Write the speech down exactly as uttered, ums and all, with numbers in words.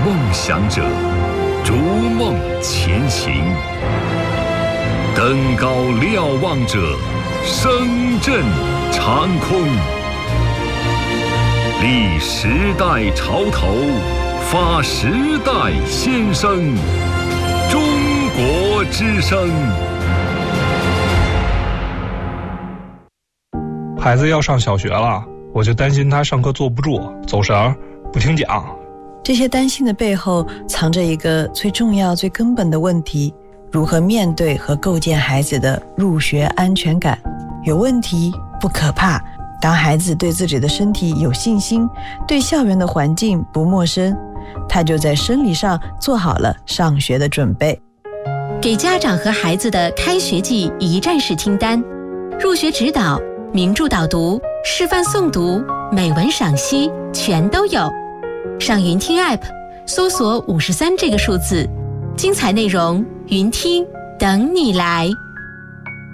梦想者，逐梦前行。登高瞭望者，声震长空。立时代潮头，发时代先声。中国之声。 孩子要上小学了，我就担心他上课坐不住，走神，不听讲。 这些担心的背后，藏着一个最重要、最根本的问题：如何面对和构建孩子的入学安全感？有问题不可怕，当孩子对自己的身体有信心，对校园的环境不陌生，他就在生理上做好了上学的准备。 给家长和孩子的开学季一站式听单，入学指导、名著导读、示范诵读、美文赏析，全都有。上云听 App 搜索五十三这个数字，精彩内容云听等你来。